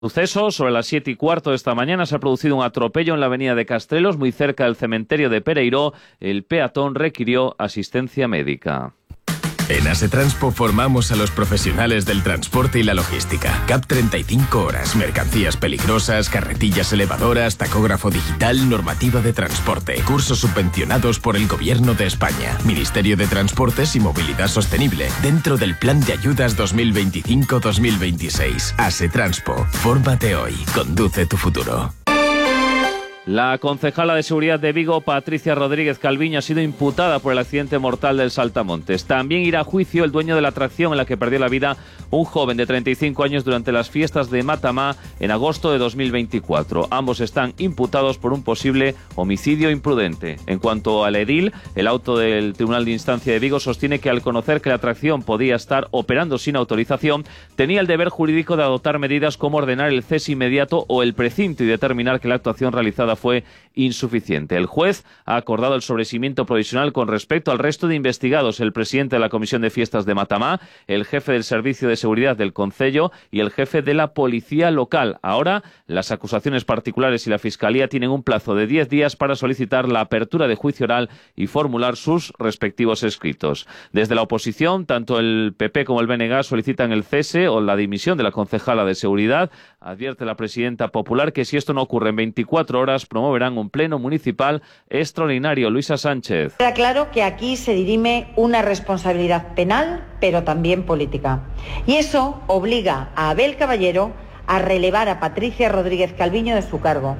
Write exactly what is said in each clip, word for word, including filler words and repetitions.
Suceso, sobre las siete y cuarto de esta mañana se ha producido un atropello en la avenida de Castrelos, muy cerca del cementerio de Pereiró. El peatón requirió asistencia médica. En Asetranspo formamos a los profesionales del transporte y la logística. C A P treinta y cinco horas, mercancías peligrosas, carretillas elevadoras, tacógrafo digital, normativa de transporte, cursos subvencionados por el Gobierno de España, Ministerio de Transportes y Movilidad Sostenible, dentro del Plan de Ayudas dos mil veinticinco dos mil veintiséis. Asetranspo, fórmate hoy, conduce tu futuro. La concejala de Seguridad de Vigo, Patricia Rodríguez Calviño, ha sido imputada por el accidente mortal del Saltamontes. También irá a juicio el dueño de la atracción en la que perdió la vida un joven de treinta y cinco años durante las fiestas de Matamá en agosto de dos mil veinticuatro. Ambos están imputados por un posible homicidio imprudente. En cuanto al edil, el auto del Tribunal de Instancia de Vigo sostiene que al conocer que la atracción podía estar operando sin autorización, tenía el deber jurídico de adoptar medidas como ordenar el cese inmediato o el precinto y determinar que la actuación realizada fue insuficiente. El juez ha acordado el sobreseimiento provisional con respecto al resto de investigados, el presidente de la Comisión de Fiestas de Matamá, el jefe del Servicio de Seguridad del Concello y el jefe de la Policía Local. Ahora, las acusaciones particulares y la Fiscalía tienen un plazo de diez días para solicitar la apertura de juicio oral y formular sus respectivos escritos. Desde la oposición, tanto el P P como el B N G solicitan el cese o la dimisión de la concejala de Seguridad. Advierte la presidenta popular que si esto no ocurre en veinticuatro horas, promoverán un pleno municipal extraordinario. Luisa Sánchez. Queda claro que aquí se dirime una responsabilidad penal, pero también política. Y eso obliga a Abel Caballero a relevar a Patricia Rodríguez Calviño de su cargo.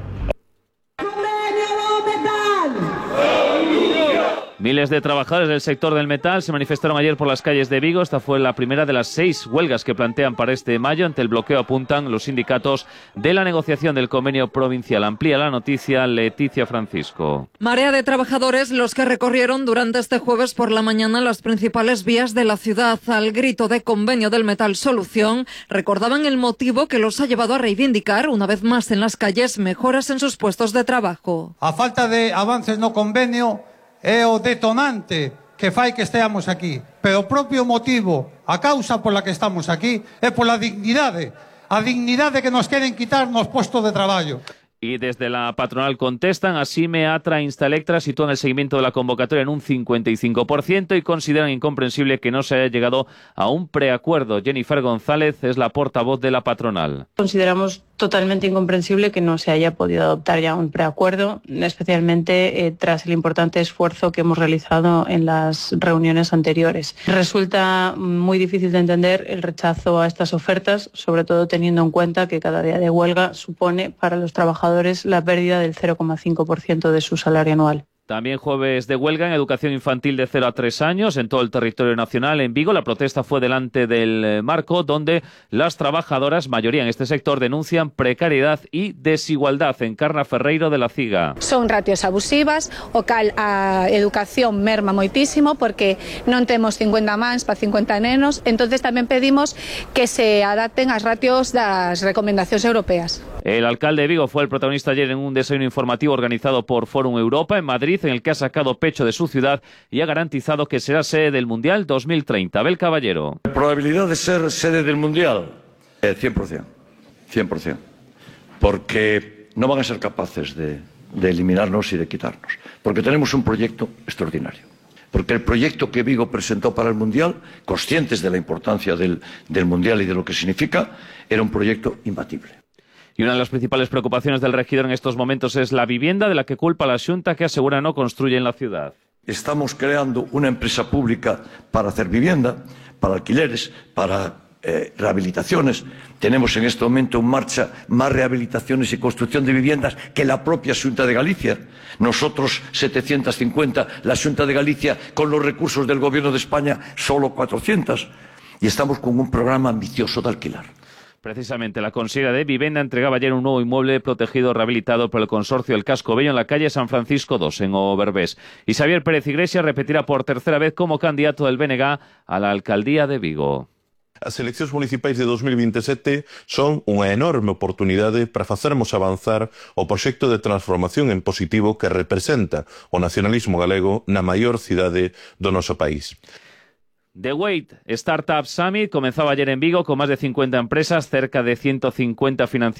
Miles de trabajadores del sector del metal se manifestaron ayer por las calles de Vigo. Esta fue la primera de las seis huelgas que plantean para este mayo. Ante el bloqueo apuntan los sindicatos de la negociación del convenio provincial. Amplía la noticia Leticia Francisco. Marea de trabajadores los que recorrieron durante este jueves por la mañana las principales vías de la ciudad. Al grito de convenio del metal solución, recordaban el motivo que los ha llevado a reivindicar, una vez más en las calles, mejoras en sus puestos de trabajo. A falta de avances no convenio é o detonante que fai que esteamos aquí. Pero o propio motivo, a causa pola que estamos aquí, é pola dignidade. A dignidade que nos queren quitar nos postos de traballo. Y desde la patronal contestan, Asime, Atra, Instalectra sitúan el seguimiento de la convocatoria en un cincuenta y cinco por ciento y consideran incomprensible que no se haya llegado a un preacuerdo. Jennifer González es la portavoz de la patronal. Consideramos totalmente incomprensible que no se haya podido adoptar ya un preacuerdo, especialmente eh, tras el importante esfuerzo que hemos realizado en las reuniones anteriores. Resulta muy difícil de entender el rechazo a estas ofertas, sobre todo teniendo en cuenta que cada día de huelga supone para los trabajadores la pérdida del cero coma cinco por ciento de su salario anual. También jueves de huelga en educación infantil de cero a tres años en todo el territorio nacional. En Vigo la protesta fue delante del marco donde las trabajadoras, mayoría en este sector, denuncian precariedad y desigualdad. Encarna Ferreiro de la Ciga. Son ratios abusivas, o cal a educación merma moitísimo porque non temos cincuenta mans para cincuenta nenos, entonces tamén pedimos que se adapten as ratios das recomendacións europeas. El alcalde de Vigo fue el protagonista ayer en un desayuno informativo organizado por Fórum Europa en Madrid, en el que ha sacado pecho de su ciudad y ha garantizado que será sede del Mundial dos mil treinta. Abel Caballero. La probabilidad de ser sede del Mundial, eh, cien por ciento. cien por ciento. Porque no van a ser capaces de, de eliminarnos y de quitarnos. Porque tenemos un proyecto extraordinario. Porque el proyecto que Vigo presentó para el Mundial, conscientes de la importancia del, del Mundial y de lo que significa, era un proyecto imbatible. Y una de las principales preocupaciones del regidor en estos momentos es la vivienda, de la que culpa la Xunta, que asegura no construye en la ciudad. Estamos creando una empresa pública para hacer vivienda, para alquileres, para eh, rehabilitaciones. Tenemos en este momento en marcha más rehabilitaciones y construcción de viviendas que la propia Xunta de Galicia. Nosotros setecientas cincuenta, la Xunta de Galicia con los recursos del Gobierno de España solo cuatrocientas. Y estamos con un programa ambicioso de alquilar. Precisamente la consejera de Vivienda entregaba ayer un nuevo inmueble protegido rehabilitado por el consorcio El Casco Bello en la calle San Francisco dos, en Oberbés. Y Xavier Pérez Iglesias repetirá por tercera vez como candidato del B N G a la alcaldía de Vigo. As eleccións municipais de dos mil veintisiete son unha enorme oportunidade para facermos avanzar o proxecto de transformación en positivo que representa o nacionalismo galego na maior cidade do noso país. The Wait Startup Summit comenzaba ayer en Vigo con más de cincuenta empresas, cerca de ciento cincuenta financiaciones